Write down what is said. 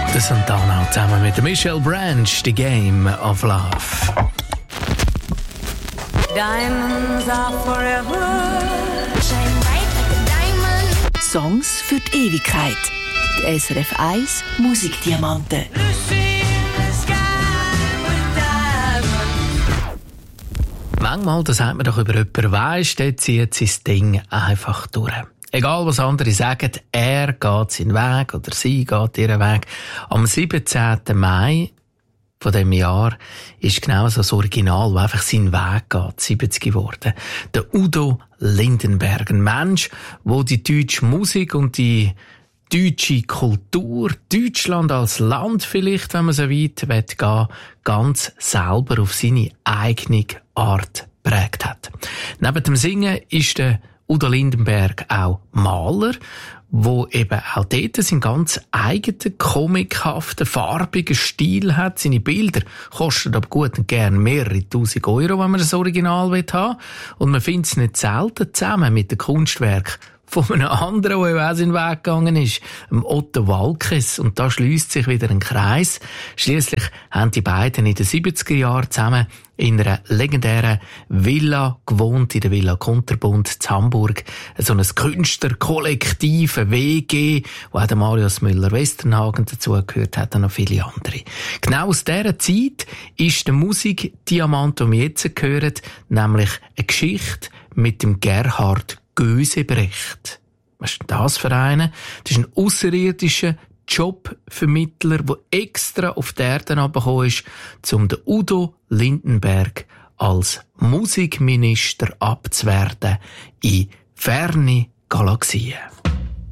Der Santana zusammen mit Michelle Branch, The Game of Love. Diamonds are forever. Shine bright like a diamond. Songs für die Ewigkeit. Die SRF 1 Musikdiamanten. Manchmal, das sagt man doch über jemanden, weisst, der zieht sein Ding einfach durch. Egal was andere sagen, er geht seinen Weg oder sie geht ihren Weg. Am 17. Mai von diesem Jahr ist genau so das Original, das einfach seinen Weg geht, 70 geworden. Der Udo Lindenberg, ein Mensch, der die deutsche Musik und die deutsche Kultur, Deutschland als Land vielleicht, wenn man so weit gehen will, ganz selber auf seine eigene Art geprägt hat. Neben dem Singen ist der Udo Lindenberg auch Maler, wo eben auch dort seinen ganz eigenen, comichaften, farbigen Stil hat. Seine Bilder kosten aber gut und gern mehrere tausend Euro, wenn man das Original haben will. Und man findet es nicht selten zusammen mit dem Kunstwerk von einem anderen, der auch seinen Weg gegangen ist, dem Otto Waalkes. Und da schließt sich wieder ein Kreis. Schliesslich haben die beiden in den 70er Jahren zusammen in einer legendären Villa gewohnt, in der Villa Konterbund zu Hamburg. So ein Künstlerkollektiv, eine WG, wo auch der Marius Müller-Westernhagen dazugehört hat und noch viele andere. Genau aus dieser Zeit ist der Musikdiamant, den wir jetzt hören, nämlich eine Geschichte mit dem Gerhard Gösebrecht. Was ist denn das für einen? Das ist ein ausserirdischer Jobvermittler, der extra auf die Erde herabgekommen ist, um den Udo Lindenberg als Musikminister abzuwerten in ferne Galaxien.